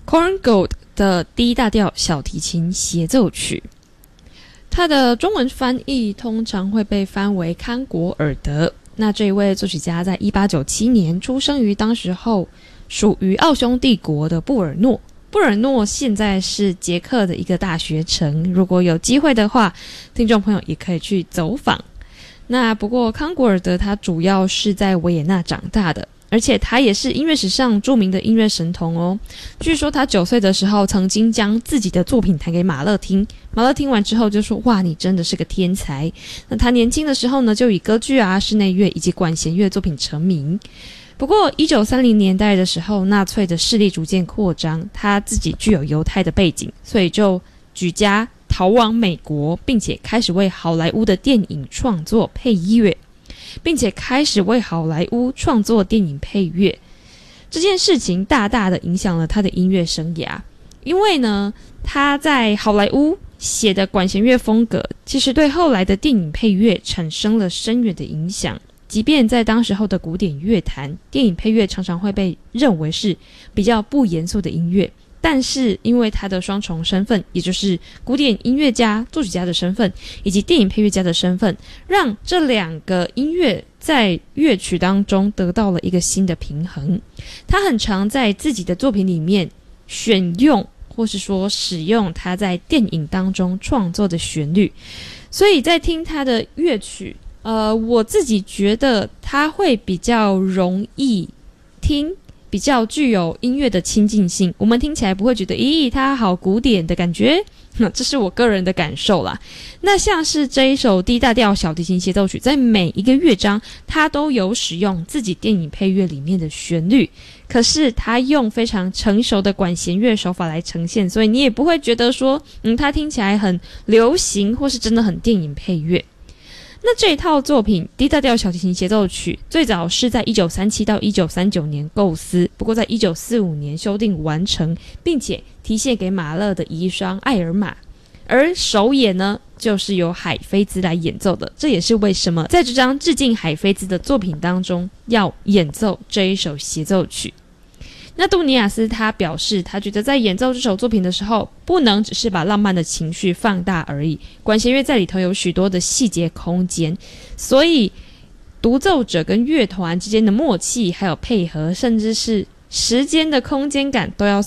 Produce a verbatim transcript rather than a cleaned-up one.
Korngold 的 D 大调小提琴协奏曲。它的中文翻译通常会被翻为康果尔德。那这一位作曲家在一八九七年出生于当时候属于奥匈帝国的布尔诺。布尔诺现在是捷克的一个大学城，如果有机会的话，听众朋友也可以去走访。那不过康果尔德他主要是在维也纳长大的，而且他也是音乐史上著名的音乐神童哦。据说他九岁的时候曾经将自己的作品弹给马勒听，马勒听完之后就说，哇，你真的是个天才。那他年轻的时候呢，就以歌剧啊、室内乐以及管弦乐作品成名。不过一九三零年代的时候，纳粹的势力逐渐扩张，他自己具有犹太的背景，所以就举家逃往美国，并且开始为好莱坞的电影创作配乐，并且开始为好莱坞创作电影配乐。这件事情大大的影响了他的音乐生涯，因为呢，他在好莱坞写的管弦乐风格，其实对后来的电影配乐产生了深远的影响。即便在当时候的古典乐坛，电影配乐常常会被认为是比较不严肃的音乐，但是因为他的双重身份，也就是古典音乐家、作曲家的身份以及电影配乐家的身份，让这两个音乐在乐曲当中得到了一个新的平衡。他很常在自己的作品里面选用或是说使用他在电影当中创作的旋律，所以在听他的乐曲呃，我自己觉得它会比较容易听，比较具有音乐的亲近性，我们听起来不会觉得咦它好古典的感觉，这是我个人的感受啦。那像是这一首 D 大调小提琴协奏曲，在每一个乐章它都有使用自己电影配乐里面的旋律，可是它用非常成熟的管弦乐手法来呈现，所以你也不会觉得说嗯，它听起来很流行或是真的很电影配乐。那这一套作品 D 大调小提琴协奏曲最早是在一九三七到一九三九年构思，不过在一九四五年修订完成，并且提献给马勒的遗孀艾尔玛，而首演呢就是由海菲兹来演奏的，这也是为什么在这张致敬海菲兹的作品当中要演奏这一首协奏曲。那杜尼亚斯他表示，他觉得在演奏这首作品的时候，不能只是把浪漫的情绪放大而已，管弦乐在里头有许多的细节空间，所以独奏者跟乐团之间的默契还有配合，甚至是时间的空间感都要